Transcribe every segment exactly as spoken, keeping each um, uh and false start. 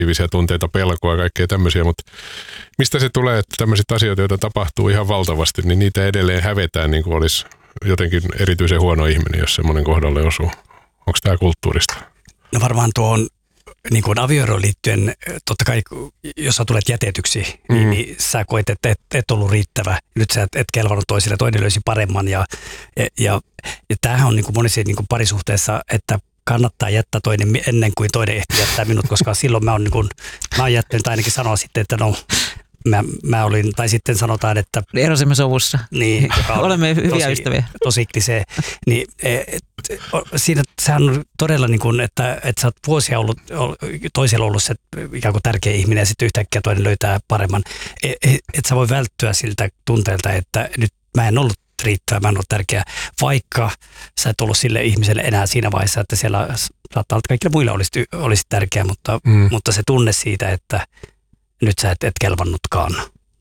negatiivisia tunteita, pelkoa ja kaikkea tämmöisiä, mutta mistä se tulee, että tämmöiset asiat, joita tapahtuu ihan valtavasti, niin niitä edelleen hävetään niin kuin olisi jotenkin erityisen huono ihminen, jos semmoinen kohdalle osuu. Onko tämä kulttuurista? No varmaan tuohon niin kuin avioeroon liittyen, totta kai jos sä tulet jätetyksi, mm. niin, niin sä koet, että et, et ollut riittävä. Nyt sä et, et kelvannut toisille, toinen löysi paremman. Ja, ja, ja, ja tämähän on niin kuin monissa niin kuin parisuhteessa, että kannattaa jättää toinen ennen kuin toinen ehtii jättää minut, koska silloin mä oon, niin kuin, mä oon jättänyt ainakin sanoa sitten, että no mä, mä olin, tai sitten sanotaan, että erosimme sovussa. Niin, olemme hyviä tosi, ystäviä. Tosi klisee. Niin, et, siinä sehän on todella niin kuin, että, että sä oot vuosia ollut, toisella ollut se ikään kuin tärkeä ihminen ja sitten yhtäkkiä toinen löytää paremman. Et, et, et sä voi välttyä siltä tunteelta, että nyt mä en ollut riittävä, mä en ollut tärkeä, vaikka sä et ollut sille ihmiselle enää siinä vaiheessa, että siellä saattaa olla, että kaikille muille olisi, olisi tärkeä, mutta, mm. mutta se tunne siitä, että nyt sä et, et kelvannutkaan,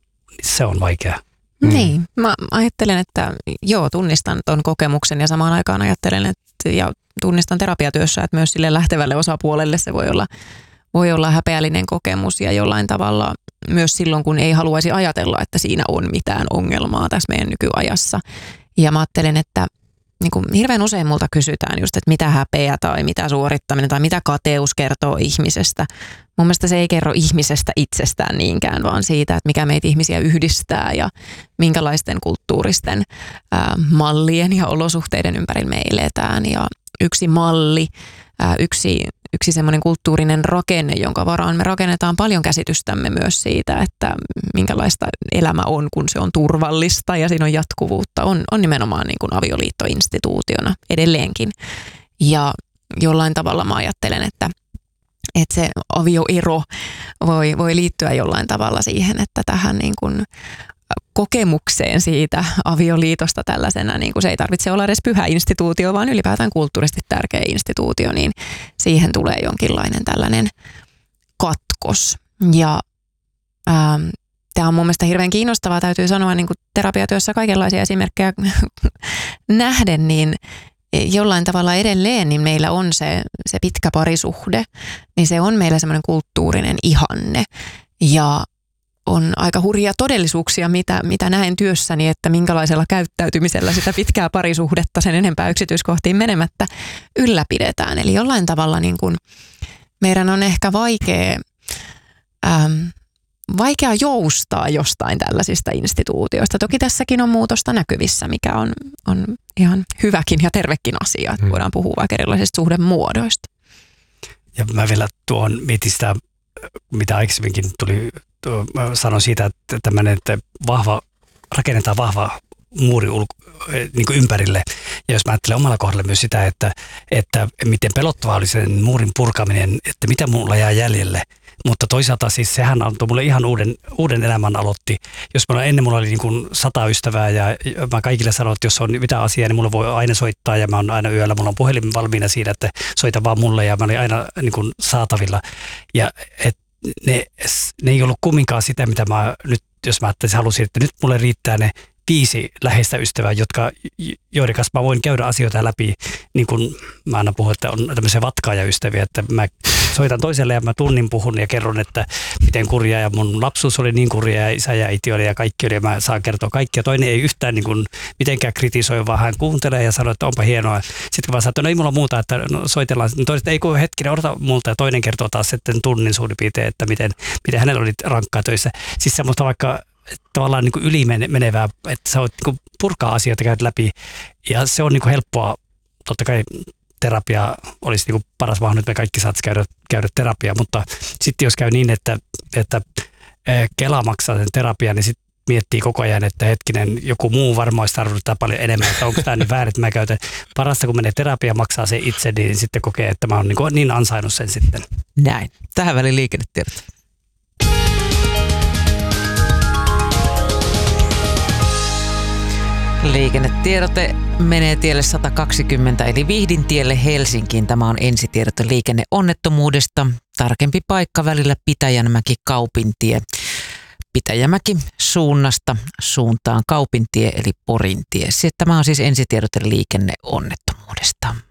se on vaikea. Mm. Niin, mä ajattelen, että joo, tunnistan ton kokemuksen ja samaan aikaan ajattelen, että ja tunnistan terapiatyössä, että myös sille lähtevälle osapuolelle se voi olla, voi olla häpeällinen kokemus ja jollain tavalla myös silloin, kun ei haluaisi ajatella, että siinä on mitään ongelmaa tässä meidän nykyajassa. Ja mä ajattelen, että niin kuin hirveän usein multa kysytään just, että mitä häpeä tai mitä suorittaminen tai mitä kateus kertoo ihmisestä. Mun mielestä se ei kerro ihmisestä itsestään niinkään, vaan siitä, että mikä meitä ihmisiä yhdistää ja minkälaisten kulttuuristen ää, mallien ja olosuhteiden ympärillä me eletään. Ja yksi malli, ää, yksi, yksi semmoinen kulttuurinen rakenne, jonka varaan me rakennetaan paljon käsitystämme myös siitä, että minkälaista elämä on, kun se on turvallista ja siinä on jatkuvuutta, on, on nimenomaan niin kuin avioliittoinstituutiona edelleenkin. Ja jollain tavalla mä ajattelen, että että se avioero voi, voi liittyä jollain tavalla siihen, että tähän niin kuin kokemukseen siitä avioliitosta tällaisena, niin kuin se ei tarvitse olla edes pyhä instituutio, vaan ylipäätään kulttuurisesti tärkeä instituutio, niin siihen tulee jonkinlainen tällainen katkos. Ja ähm, tämä on mun mielestä hirveän kiinnostavaa, täytyy sanoa niin kuin terapiatyössä kaikenlaisia esimerkkejä nähden, niin jollain tavalla edelleen niin meillä on se, se pitkä parisuhde, niin se on meillä semmoinen kulttuurinen ihanne ja on aika hurjia todellisuuksia, mitä, mitä näen työssäni, että minkälaisella käyttäytymisellä sitä pitkää parisuhdetta sen enempää yksityiskohtiin menemättä ylläpidetään. Eli jollain tavalla niin kuin meidän on ehkä vaikea, ähm, vaikea joustaa jostain tällaisista instituutioista. Toki tässäkin on muutosta näkyvissä, mikä on, on ihan hyväkin ja tervekin asia, että voidaan puhua vaikka erilaisista suhdemuodoista. Ja mä vielä tuohon mietin sitä, mitä aikaisemminkin tuli sanoa siitä, että tämmöinen, että vahva, rakennetaan vahva muuri ulko, niin kuin ympärille. Ja jos mä ajattelen omalla kohdalla myös sitä, että, että miten pelottavaa oli sen muurin purkaminen, että mitä mulla jää jäljelle. Mutta toisaalta siis sehän antoi mulle ihan uuden, uuden elämän aloitti. Jos mulla ennen mulla oli niin kuin sata ystävää ja mä kaikille sanoin, että jos on mitään asiaa, niin mulla voi aina soittaa ja mä oon aina yöllä. Mulla on puhelin valmiina siinä, että soita vaan mulle ja mä olin aina niin kuin saatavilla. Ja et ne, ne ei ollut kumminkaan sitä, mitä mä nyt, jos mä ajattelin, halusin, että nyt mulle riittää ne viisi läheistä ystävää, jotka, joiden kanssa mä voin käydä asioita läpi, niin kuin mä aina puhun, että on tämmöisiä vatkaajaystäviä, että mä soitan toiselle ja mä tunnin puhun ja kerron, että miten kurja ja mun lapsuus oli niin kurja ja isä ja äiti oli ja kaikki oli ja mä saan kertoa kaikkia. Toinen ei yhtään niin kuin mitenkään kritisoi, vaan hän kuuntelee ja sanoo, että onpa hienoa. Sitten kun mä sanon, että no ei mulla muuta, että no, soitellaan. Toiset, että ei kun hetkinen, odota multa ja toinen kertoo taas sitten tunnin suurin piirtein, että miten, miten hänellä oli rankkaa töissä. Siis semmoista vaikka tavallaan niin kuin ylimenevää, että sä voit niin kuin purkaa asioita, käyt läpi ja se on niin kuin helppoa. Totta kai terapia olisi niin kuin paras vaan, nyt me kaikki saataisiin käydä, käydä terapiaa, mutta sitten jos käy niin, että, että Kela maksaa sen terapian, niin sitten miettii koko ajan, että hetkinen, joku muu varmaan olisi tarvittaa paljon enemmän, että onko tämä niin väärin, että mä käytän parasta, kun menee terapia maksaa se itse, niin sitten kokee, että mä oon niin, kuin niin ansainnut sen sitten. Näin. Tähän väliin liikennetiedot. Liikennetiedote menee tielle sata kaksikymmentä eli Vihdin tielle Helsinkiin. Tämä on ensitiedote liikenneonnettomuudesta. Tarkempi paikka välillä Pitäjänmäki-Kaupintie. Pitäjämäki suunnasta suuntaan Kaupintie eli Porintie. Tämä on siis ensitiedote liikenneonnettomuudesta.